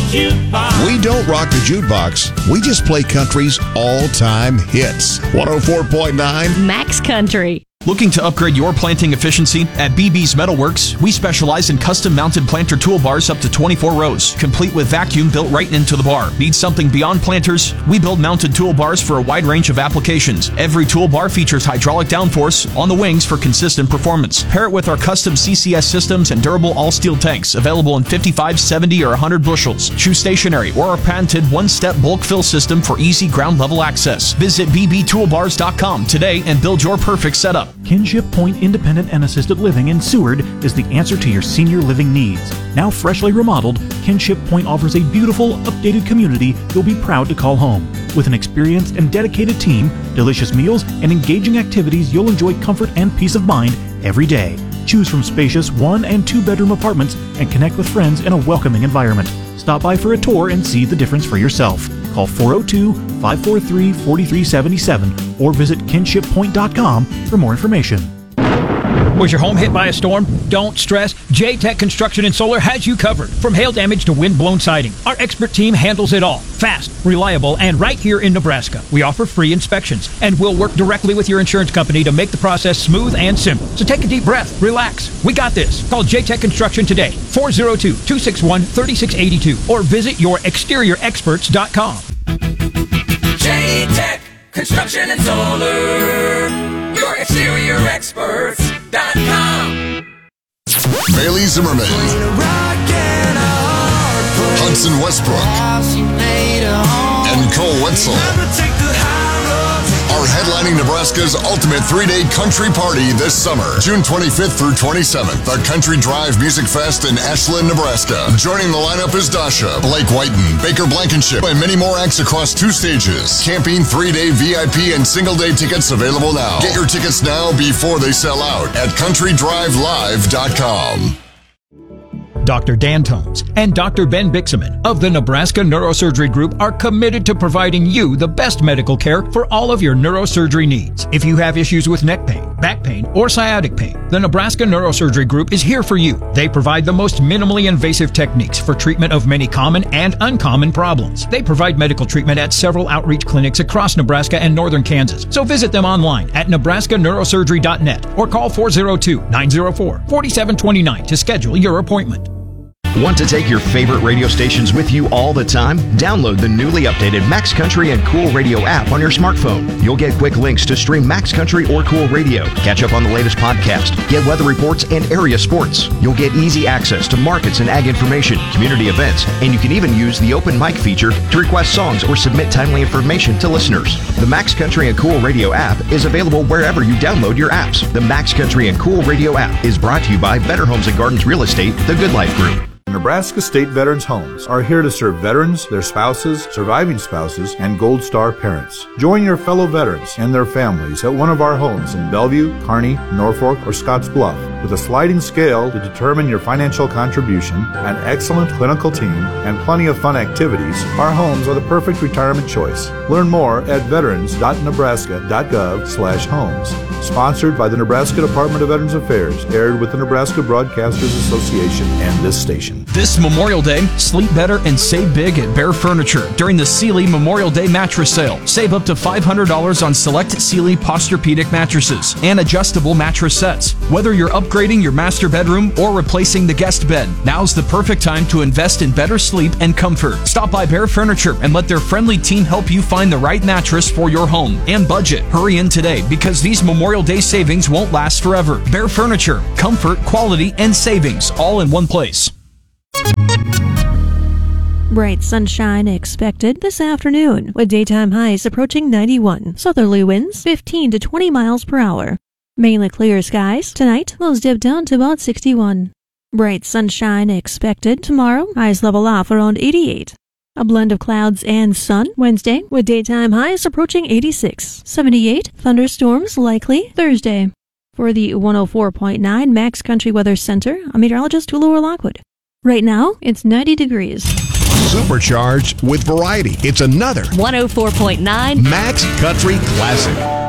jukebox. We don't rock the jukebox. We just play country's all-time hits. 104.9 Max Country. Looking to upgrade your planting efficiency? At BB's Metalworks, we specialize in custom-mounted planter toolbars up to 24 rows, complete with vacuum built right into the bar. Need something beyond planters? We build mounted toolbars for a wide range of applications. Every toolbar features hydraulic downforce on the wings for consistent performance. Pair it with our custom CCS systems and durable all-steel tanks, available in 55, 70, or 100 bushels. Choose stationary or our patented one-step bulk fill system for easy ground-level access. Visit bbtoolbars.com today and build your perfect setup. Kinship Point Independent and Assisted Living in Seward is the answer to your senior living needs. Now freshly remodeled, Kinship Point offers a beautiful, updated community you'll be proud to call home. With an experienced and dedicated team, delicious meals, and engaging activities, you'll enjoy comfort and peace of mind every day. Choose from spacious 1- and 2-bedroom apartments and connect with friends in a welcoming environment. Stop by for a tour and see the difference for yourself. Call 402-543-4377 or visit kinshippoint.com for more information. Was your home hit by a storm? Don't stress. J-Tech Construction and Solar has you covered. From hail damage to wind-blown siding, our expert team handles it all. Fast, reliable, and right here in Nebraska. We offer free inspections, and we'll work directly with your insurance company to make the process smooth and simple. So take a deep breath. Relax. We got this. Call J-Tech Construction today, 402-261-3682, or visit yourexteriorexperts.com. J-Tech Construction and Solar, your exterior experts.com. Bailey Zimmerman, Hudson Westbrook, and Cole Wetzel are headlining Nebraska's ultimate 3-day country party this summer, June 25th through 27th, the Country Drive Music Fest in Ashland, Nebraska. Joining the lineup is Dasha, Blake Whiten, Baker Blankenship, and many more acts across 2 stages. Camping, 3-day VIP, and single-day tickets available now. Get your tickets now before they sell out at countrydrivelive.com. Dr. Dan Tomes and Dr. Ben Bixaman of the Nebraska Neurosurgery Group are committed to providing you the best medical care for all of your neurosurgery needs. If you have issues with neck pain, back pain, or sciatic pain, the Nebraska Neurosurgery Group is here for you. They provide the most minimally invasive techniques for treatment of many common and uncommon problems. They provide medical treatment at several outreach clinics across Nebraska and northern Kansas. So visit them online at nebraskaneurosurgery.net or call 402-904-4729 to schedule your appointment. Want to take your favorite radio stations with you all the time? Download the newly updated Max Country and Cool Radio app on your smartphone. You'll get quick links to stream Max Country or Cool Radio, catch up on the latest podcast, get weather reports and area sports. You'll get easy access to markets and ag information, community events, and you can even use the open mic feature to request songs or submit timely information to listeners. The Max Country and Cool Radio app is available wherever you download your apps. The Max Country and Cool Radio app is brought to you by Better Homes and Gardens Real Estate, the Good Life Group. Nebraska State Veterans Homes are here to serve veterans, their spouses, surviving spouses, and Gold Star parents. Join your fellow veterans and their families at one of our homes in Bellevue, Kearney, Norfolk, or Scotts Bluff. With a sliding scale to determine your financial contribution, an excellent clinical team, and plenty of fun activities, our homes are the perfect retirement choice. Learn more at veterans.nebraska.gov/homes. Sponsored by the Nebraska Department of Veterans Affairs, aired with the Nebraska Broadcasters Association and this station. This Memorial Day, sleep better and save big at Bear Furniture during the Sealy Memorial Day mattress sale. Save up to $500 on select Sealy Posturepedic mattresses and adjustable mattress sets. Whether you're upgrading your master bedroom or replacing the guest bed, now's the perfect time to invest in better sleep and comfort. Stop by Bear Furniture and let their friendly team help you find the right mattress for your home and budget. Hurry in today because these Memorial Day savings won't last forever. Bear Furniture, comfort, quality, and savings all in one place. Bright sunshine expected this afternoon, with daytime highs approaching 91. Southerly winds 15 to 20 miles per hour. Mainly clear skies. Tonight, lows dip down to about 61. Bright sunshine expected tomorrow. Highs level off around 88. A blend of clouds and sun Wednesday, with daytime highs approaching 86. 78. Thunderstorms likely Thursday. For the 104.9 Max Country Weather Center, I'm meteorologist Tulora Lockwood. Right now, it's 90 degrees. Supercharged with variety. It's another 104.9 Max Country Classic.